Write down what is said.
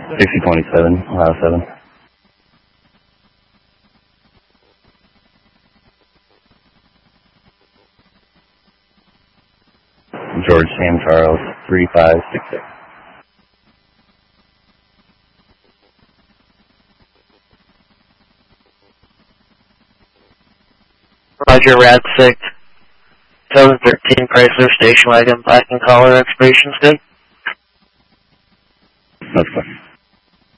6027, Ohio 7. George Sam Charles 3566. Roger, Rad 6, 713 Chrysler Station Wagon, black and color, expiration's good. That's fine.